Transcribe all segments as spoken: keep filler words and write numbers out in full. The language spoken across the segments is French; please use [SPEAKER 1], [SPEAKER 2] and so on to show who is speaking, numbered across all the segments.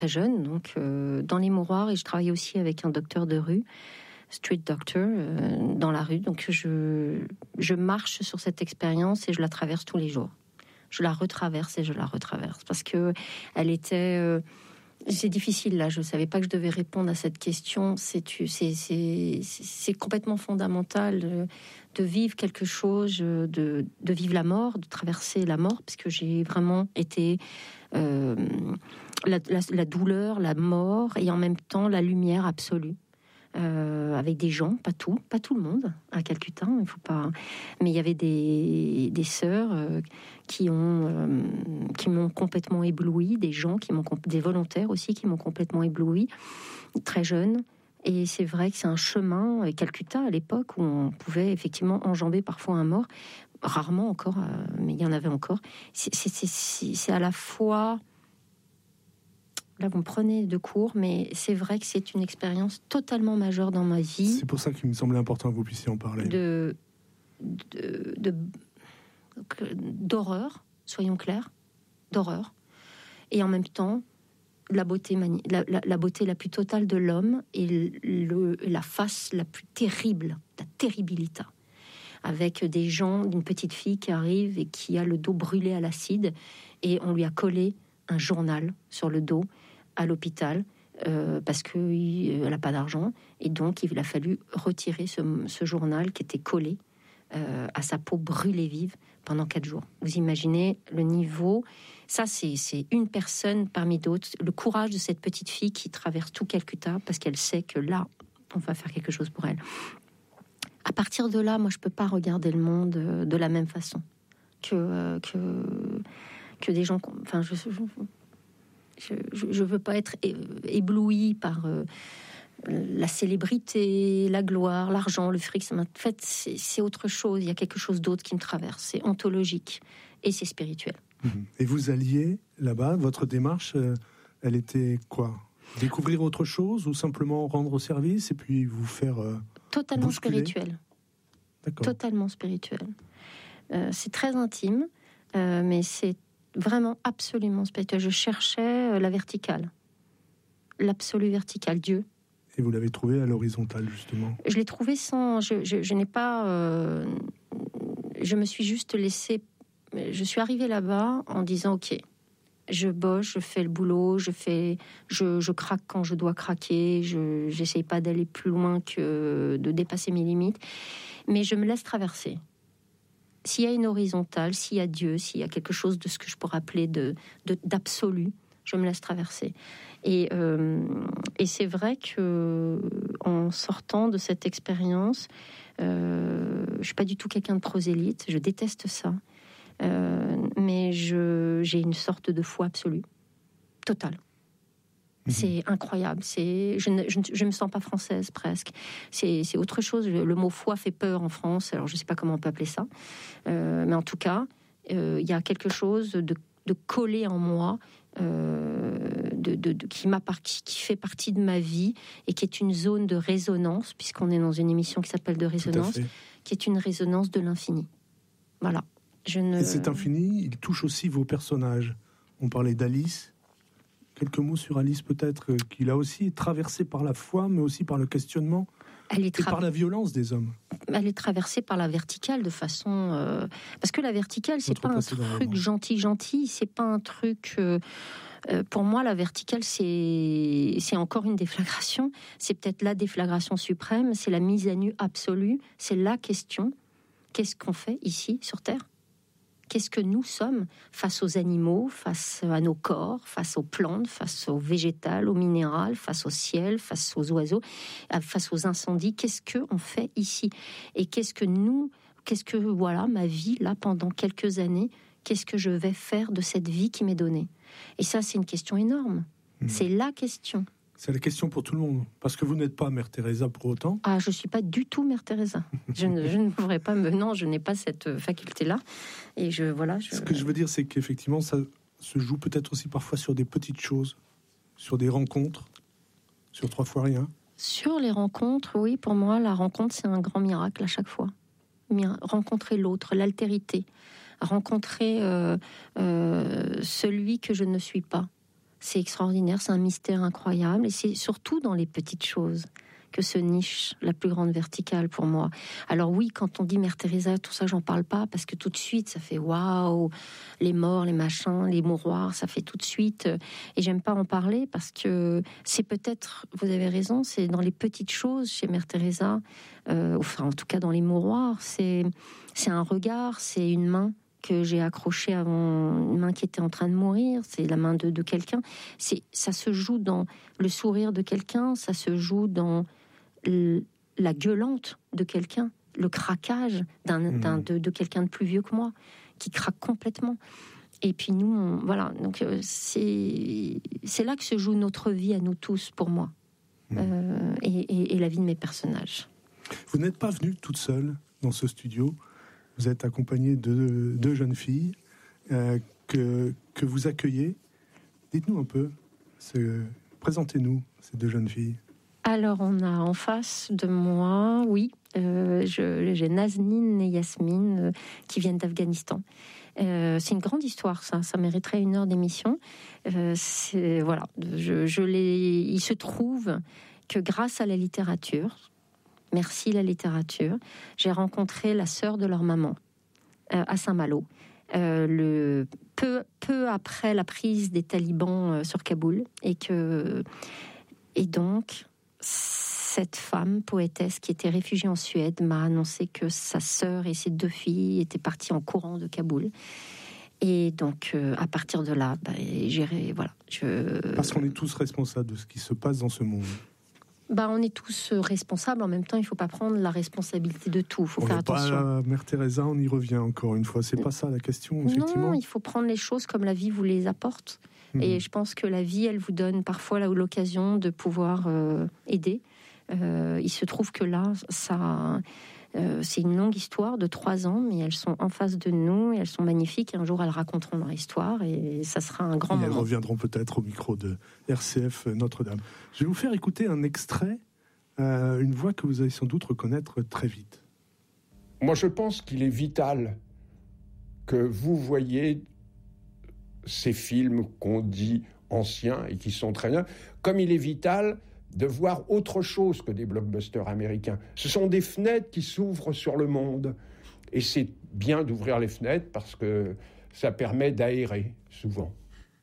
[SPEAKER 1] très jeune, donc euh, dans les mouroirs, et je travaillais aussi avec un docteur de rue, street doctor, euh, dans la rue. Donc je, je marche sur cette expérience et je la traverse tous les jours. Je la retraverse et je la retraverse parce que elle était. Euh, c'est difficile là. Je savais pas que je devais répondre à cette question. C'est c'est c'est c'est complètement fondamental de, de vivre quelque chose, de de vivre la mort, de traverser la mort, parce que j'ai vraiment été euh, la, la, la douleur, la mort et en même temps la lumière absolue. Euh, avec des gens, pas tout, pas tout le monde à Calcutta, il faut pas. Mais il y avait des, des sœurs euh, qui ont, euh, qui m'ont complètement ébloui, des gens qui m'ont, des volontaires aussi qui m'ont complètement ébloui, très jeunes. Et c'est vrai que c'est un chemin, et Calcutta à l'époque où on pouvait effectivement enjamber parfois un mort, rarement encore, euh, mais il y en avait encore. C'est, c'est, c'est, c'est à la fois. Là, vous me prenez de court, mais c'est vrai que c'est une expérience totalement majeure dans ma vie.
[SPEAKER 2] C'est pour ça qu'il me semblait important que vous puissiez en parler.
[SPEAKER 1] De, de, de, d'horreur, soyons clairs, d'horreur. Et en même temps, la beauté, mani- la, la, la beauté la plus totale de l'homme et le, la face la plus terrible, la terribilité. Avec des gens, une petite fille qui arrive et qui a le dos brûlé à l'acide, et on lui a collé un journal sur le dos à l'hôpital euh, parce qu'elle n'a pas d'argent, et donc il a fallu retirer ce, ce journal qui était collé euh, à sa peau brûlée vive pendant quatre jours. Vous imaginez le niveau. Ça, c'est, c'est une personne parmi d'autres. Le courage de cette petite fille qui traverse tout Calcutta parce qu'elle sait que là, on va faire quelque chose pour elle. À partir de là, moi, je peux pas regarder le monde de la même façon que que que des gens. Enfin, je je, je, je veux pas être ébloui par euh, la célébrité, la gloire, l'argent, le fric. En fait, c'est, c'est autre chose. Il y a quelque chose d'autre qui me traverse. C'est ontologique et c'est spirituel.
[SPEAKER 2] Et vous alliez là-bas, votre démarche, euh, elle était quoi ? Découvrir autre chose ou simplement rendre service et puis vous faire euh,
[SPEAKER 1] totalement
[SPEAKER 2] bousculer ?
[SPEAKER 1] spirituel.
[SPEAKER 2] D'accord.
[SPEAKER 1] Totalement spirituel. Euh, c'est très intime, euh, mais c'est vraiment absolument spirituel. Je cherchais la verticale, l'absolu vertical, Dieu.
[SPEAKER 2] Et vous l'avez trouvé à l'horizontale, justement.
[SPEAKER 1] Je l'ai trouvé sans... Je, je, je n'ai pas... Euh, je me suis juste laissée... Je suis arrivée là-bas en disant, OK, je bosse, je fais le boulot, je, fais, je, je craque quand je dois craquer, je n'essaye pas d'aller plus loin que de dépasser mes limites, mais je me laisse traverser. S'il y a une horizontale, s'il y a Dieu, s'il y a quelque chose de ce que je pourrais appeler de, de, d'absolu, je me laisse traverser. Et, euh, et c'est vrai que en sortant de cette expérience, euh, je suis pas du tout quelqu'un de prosélyte, je déteste ça, euh, mais je, j'ai une sorte de foi absolue, totale. Mmh. C'est incroyable. C'est, je ne je, je me sens pas française presque. C'est, c'est autre chose. Le mot foi fait peur en France. Alors je sais pas comment on peut appeler ça, euh, mais en tout cas, il euh, y a quelque chose de, de collé en moi, euh, de, de, de qui m'a par, qui, qui fait partie de ma vie et qui est une zone de résonance, puisqu'on est dans une émission qui s'appelle de résonance, qui est une résonance de l'infini. Voilà. Je ne...
[SPEAKER 2] Et cet infini, il touche aussi vos personnages. On parlait d'Alice. Quelques mots sur Alice, peut-être, qu'il a aussi traversé par la foi, mais aussi par le questionnement, elle est tra- et par la violence des hommes.
[SPEAKER 1] Elle est traversée par la verticale de façon... Euh, parce que la verticale, c'est Votre pas un truc gentil-gentil, c'est pas un truc... Euh, euh, pour moi, la verticale, c'est, c'est encore une déflagration. C'est peut-être la déflagration suprême, c'est la mise à nu absolue, c'est la question. Qu'est-ce qu'on fait ici, sur Terre ? Qu'est-ce que nous sommes face aux animaux, face à nos corps, face aux plantes, face aux végétales, aux minérales, face au ciel, face aux oiseaux, face aux incendies? Qu'est-ce qu'on fait ici? Et qu'est-ce que nous, qu'est-ce que, voilà, ma vie, là, pendant quelques années, qu'est-ce que je vais faire de cette vie qui m'est donnée? Et ça, c'est une question énorme. Mmh. C'est la question.
[SPEAKER 2] C'est la question pour tout le monde, parce que vous n'êtes pas Mère Teresa pour autant.
[SPEAKER 1] Ah, je suis pas du tout Mère Teresa. Je ne, je ne pourrais pas me, non, je n'ai pas cette faculté-là. Et je, voilà. Je...
[SPEAKER 2] Ce que je veux dire, c'est qu'effectivement, ça se joue peut-être aussi parfois sur des petites choses, sur des rencontres, sur trois fois rien.
[SPEAKER 1] Sur les rencontres, oui, pour moi, la rencontre, c'est un grand miracle à chaque fois. Rencontrer l'autre, l'altérité, rencontrer euh, euh, celui que je ne suis pas. c'est extraordinaire, c'est un mystère incroyable, et c'est surtout dans les petites choses que se niche la plus grande verticale pour moi. Alors oui, quand on dit Mère Teresa, tout ça, j'en parle pas, parce que tout de suite, ça fait waouh, les morts, les machins, les mouroirs, ça fait tout de suite, et j'aime pas en parler, parce que c'est peut-être, vous avez raison, c'est dans les petites choses chez Mère Teresa, euh, enfin en tout cas dans les mouroirs, c'est, c'est un regard, c'est une main que j'ai accrochée avant, une main qui était en train de mourir, c'est la main de, de quelqu'un, c'est, ça se joue dans le sourire de quelqu'un, ça se joue dans la gueulante de quelqu'un, le craquage d'un, mmh. d'un, de, de quelqu'un de plus vieux que moi, qui craque complètement. Et puis nous, on, voilà, donc c'est, c'est là que se joue notre vie à nous tous, pour moi, mmh. euh, et, et, et la vie de mes personnages.
[SPEAKER 2] Vous n'êtes pas venue toute seule dans ce studio, vous êtes accompagnée de deux jeunes filles euh, que, que vous accueillez. Dites-nous un peu, ce, présentez-nous ces deux jeunes filles.
[SPEAKER 1] Alors, on a en face de moi, oui, euh, je, j'ai Naznine et Yasmine euh, qui viennent d'Afghanistan. Euh, c'est une grande histoire, ça. Ça mériterait une heure d'émission. Euh, c'est, voilà, je, je les, il se trouve que grâce à la littérature, merci la littérature, j'ai rencontré la sœur de leur maman euh, à Saint-Malo. Euh, le, peu, peu après la prise des talibans euh, sur Kaboul, et que, et donc. Cette femme poétesse qui était réfugiée en Suède m'a annoncé que sa sœur et ses deux filles étaient parties en courant de Kaboul. Et donc, euh, à partir de là, bah, j'ai, voilà, je...
[SPEAKER 2] Parce qu'on est tous responsables de ce qui se passe dans ce monde.
[SPEAKER 1] Bah, on est tous responsables. En même temps, il ne faut pas prendre la responsabilité de tout. Il faut
[SPEAKER 2] on
[SPEAKER 1] faire attention.
[SPEAKER 2] Pas Mère Teresa, on y revient encore une fois. C'est pas ça la question, effectivement.
[SPEAKER 1] Non, il faut prendre les choses comme la vie vous les apporte. Mmh. Et je pense que la vie, elle vous donne parfois là, l'occasion de pouvoir euh, aider. Euh, il se trouve que là, ça, euh, c'est une longue histoire de trois ans, mais elles sont en face de nous et elles sont magnifiques. Et un jour, elles raconteront leur histoire et ça sera un grand
[SPEAKER 2] et
[SPEAKER 1] moment.
[SPEAKER 2] Elles reviendront peut-être au micro de R C F Notre-Dame. Je vais vous faire écouter un extrait, euh, une voix que vous allez sans doute reconnaître très vite.
[SPEAKER 3] Moi, je pense qu'il est vital que vous voyez ces films qu'on dit anciens et qui sont très bien, comme il est vital de voir autre chose que des blockbusters américains. Ce sont des fenêtres qui s'ouvrent sur le monde. Et c'est bien d'ouvrir les fenêtres parce que ça permet d'aérer souvent.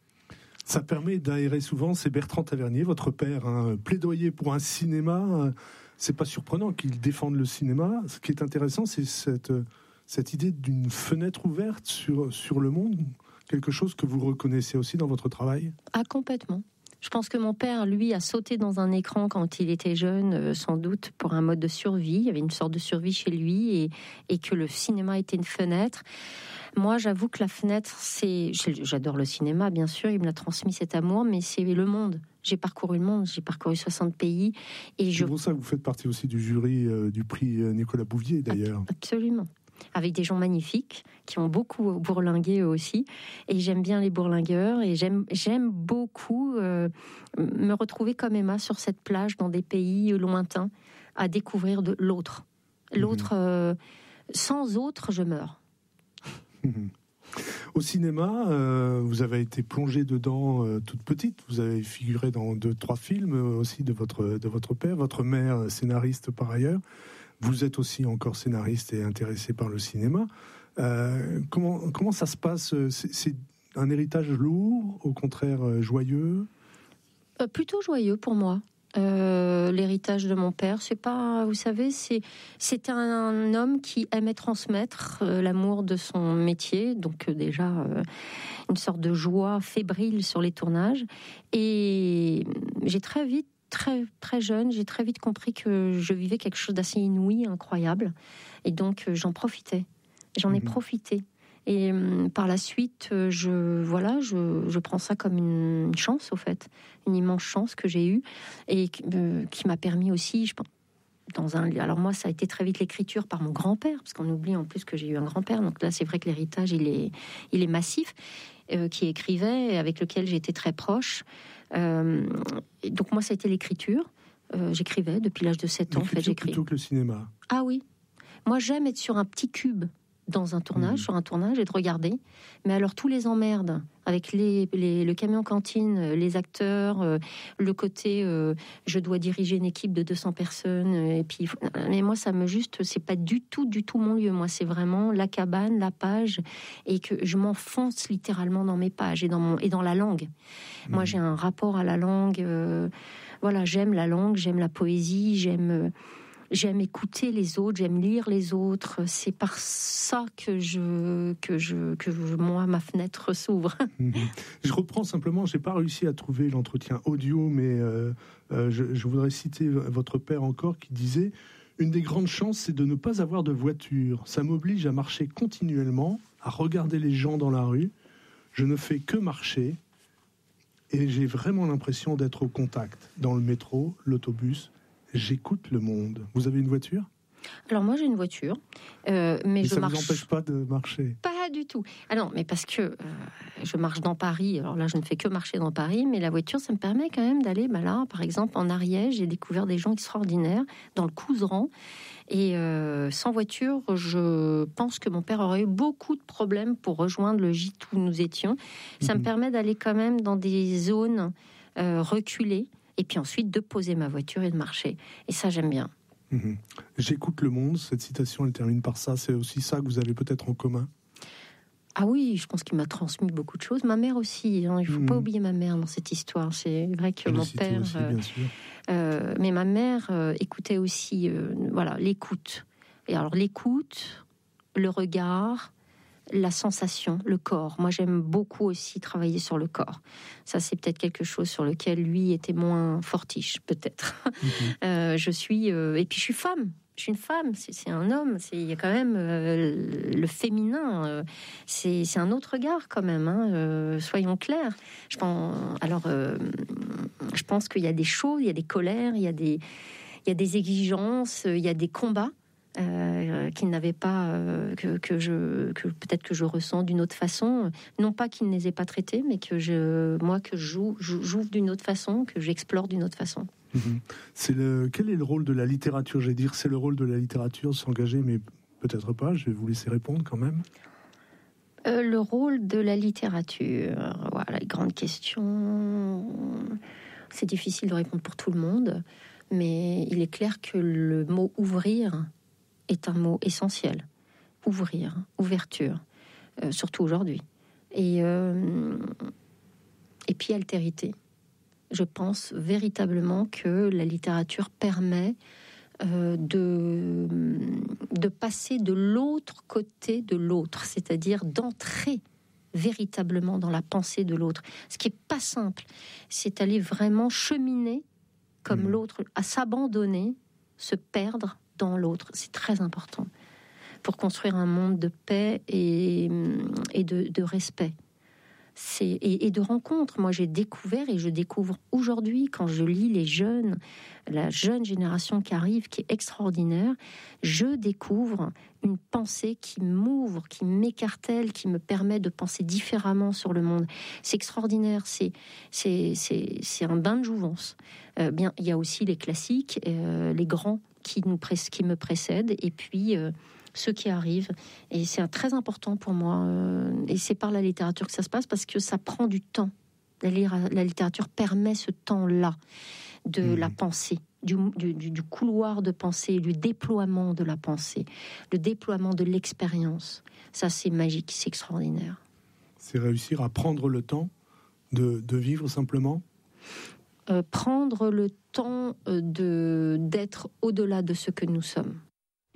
[SPEAKER 2] Ça permet d'aérer souvent. C'est Bertrand Tavernier, votre père, un plaidoyer pour un cinéma. C'est pas surprenant qu'il défende le cinéma. Ce qui est intéressant, c'est cette, cette idée d'une fenêtre ouverte sur, sur le monde. Quelque chose que vous reconnaissez aussi dans votre travail ?
[SPEAKER 1] Ah, complètement. Je pense que mon père, lui, a sauté dans un écran quand il était jeune, euh, sans doute pour un mode de survie. Il y avait une sorte de survie chez lui et, et que le cinéma était une fenêtre. Moi, j'avoue que la fenêtre, c'est... J'adore le cinéma, bien sûr, il me l'a transmis cet amour, mais c'est le monde. J'ai parcouru le monde, j'ai parcouru soixante pays. Et
[SPEAKER 2] c'est
[SPEAKER 1] je...
[SPEAKER 2] pour ça que vous faites partie aussi du jury euh, du prix Nicolas Bouvier, d'ailleurs.
[SPEAKER 1] Absolument. Avec des gens magnifiques qui ont beaucoup bourlingué eux aussi, et j'aime bien les bourlingueurs et j'aime j'aime beaucoup euh, me retrouver comme Emma sur cette plage dans des pays lointains à découvrir de l'autre. L'autre, mmh. euh, sans autre, je meurs.
[SPEAKER 2] Mmh. Au cinéma, euh, vous avez été plongée dedans euh, toute petite. Vous avez figuré dans deux, trois films euh, aussi de votre de votre père, votre mère scénariste par ailleurs. Vous êtes aussi encore scénariste et intéressé par le cinéma. Euh, comment, comment ça se passe ? c'est, c'est un héritage lourd, au contraire euh, joyeux ?
[SPEAKER 1] euh, Plutôt joyeux pour moi. Euh, l'héritage de mon père, c'est pas, vous savez, c'est, c'est un, un homme qui aimait transmettre euh, l'amour de son métier, donc euh, déjà euh, une sorte de joie fébrile sur les tournages. Et j'ai très vite Très, très jeune, j'ai très vite compris que je vivais quelque chose d'assez inouï, incroyable. Et donc, euh, j'en profitais. J'en ai mmh. profité. Et euh, par la suite, euh, je, voilà, je, je prends ça comme une, une chance, au fait. Une immense chance que j'ai eue. Et euh, qui m'a permis aussi, je pense, dans un... Alors moi, ça a été très vite l'écriture par mon grand-père, parce qu'on oublie en plus que j'ai eu un grand-père. Donc là, c'est vrai que l'héritage, il est, il est massif, euh, qui écrivait, avec lequel j'étais très proche. Euh, donc moi ça a été l'écriture, euh, j'écrivais depuis l'âge de sept ans en fait, j'écris.
[SPEAKER 2] Plutôt que le cinéma.
[SPEAKER 1] Ah oui, moi j'aime être sur un petit cube dans un tournage, mmh. sur un tournage, et de regarder. Mais alors, tous les emmerdes, avec les, les, le camion cantine, les acteurs, euh, le côté euh, je dois diriger une équipe de deux cents personnes, et puis, mais moi, ça me juste, c'est pas du tout, du tout mon lieu. Moi, c'est vraiment la cabane, la page, et que je m'enfonce littéralement dans mes pages et dans, mon, et dans la langue. Mmh. Moi, j'ai un rapport à la langue. Euh, voilà, j'aime la langue, j'aime la poésie, j'aime. Euh, J'aime écouter les autres, j'aime lire les autres. C'est par ça que je, que je, que je, moi, ma fenêtre s'ouvre.
[SPEAKER 2] Je reprends simplement, je n'ai pas réussi à trouver l'entretien audio, mais euh, euh, je, je voudrais citer votre père encore qui disait « Une des grandes chances, c'est de ne pas avoir de voiture. Ça m'oblige à marcher continuellement, à regarder les gens dans la rue. Je ne fais que marcher et j'ai vraiment l'impression d'être au contact. Dans le métro, l'autobus, j'écoute le monde. » Vous avez une voiture ?
[SPEAKER 1] Alors moi j'ai une voiture, euh, mais, mais je
[SPEAKER 2] ça
[SPEAKER 1] marche.
[SPEAKER 2] Ça ne vous empêche pas de marcher ?
[SPEAKER 1] Pas du tout. Ah non, mais parce que euh, je marche dans Paris. Alors là je ne fais que marcher dans Paris, mais la voiture ça me permet quand même d'aller. Bah là, par exemple en Ariège, j'ai découvert des gens extraordinaires dans le Couserans. Et euh, sans voiture, je pense que mon père aurait eu beaucoup de problèmes pour rejoindre le gîte où nous étions. Ça mmh. me permet d'aller quand même dans des zones euh, reculées. Et puis ensuite de poser ma voiture et de marcher. Et ça, j'aime bien.
[SPEAKER 2] Mmh. J'écoute le monde. Cette citation, elle termine par ça. C'est aussi ça que vous avez peut-être en commun.
[SPEAKER 1] Ah oui, je pense qu'il m'a transmis beaucoup de choses. Ma mère aussi. Hein. Il ne faut mmh. pas oublier ma mère dans cette histoire. C'est vrai que
[SPEAKER 2] je
[SPEAKER 1] mon père...
[SPEAKER 2] Aussi, bien sûr.
[SPEAKER 1] Euh, mais ma mère euh, écoutait aussi euh, voilà, l'écoute. Et alors l'écoute, le regard... la sensation, le corps. Moi, j'aime beaucoup aussi travailler sur le corps. Ça, c'est peut-être quelque chose sur lequel lui était moins fortiche, peut-être. Mmh. Euh, je suis... Euh, et puis, je suis femme. Je suis une femme. C'est, c'est un homme. C'est, il y a quand même euh, le féminin. Euh, c'est, c'est un autre regard, quand même. Hein, euh, soyons clairs. Je pense, alors, euh, je pense qu'il y a des choses, il y a des colères, il y a des, il y a des exigences, il y a des combats. Euh, qu'il n'avait pas, euh, que, que je, que peut-être que je ressens d'une autre façon, non pas qu'il ne les ait pas traités, mais que je, moi, que je joue, j'ouvre d'une autre façon, que j'explore d'une autre façon.
[SPEAKER 2] Mmh. C'est le, quel est le rôle de la littérature ? J'ai dire, c'est le rôle de la littérature, s'engager, mais peut-être pas. Je vais vous laisser répondre quand même.
[SPEAKER 1] Euh, le rôle de la littérature, voilà, les grandes questions. C'est difficile de répondre pour tout le monde, mais il est clair que le mot ouvrir est un mot essentiel. Ouvrir, ouverture, euh, surtout aujourd'hui. Et, euh, et puis altérité. Je pense véritablement que la littérature permet euh, de, de passer de l'autre côté de l'autre, c'est-à-dire d'entrer véritablement dans la pensée de l'autre. Ce qui n'est pas simple, c'est aller vraiment cheminer comme mmh. l'autre, à s'abandonner, se perdre dans l'autre. C'est très important pour construire un monde de paix et, et de, de respect. C'est, et, et de rencontres. Moi, j'ai découvert et je découvre aujourd'hui, quand je lis les jeunes, la jeune génération qui arrive, qui est extraordinaire, je découvre une pensée qui m'ouvre, qui m'écartèle, qui me permet de penser différemment sur le monde. C'est extraordinaire, c'est, c'est, c'est, c'est un bain de jouvence. Euh, bien, il y a aussi les classiques, euh, les grands qui, nous pré- qui me précèdent, et puis... Euh, ceux qui arrivent, et c'est un, très important pour moi, euh, et c'est par la littérature que ça se passe, parce que ça prend du temps. La, la littérature permet ce temps-là de mmh. la pensée, du, du, du couloir de pensée, du déploiement de la pensée, le déploiement de l'expérience. Ça, c'est magique, c'est extraordinaire.
[SPEAKER 2] C'est réussir à prendre le temps de, de vivre simplement
[SPEAKER 1] euh, prendre le temps de, d'être au-delà de ce que nous sommes.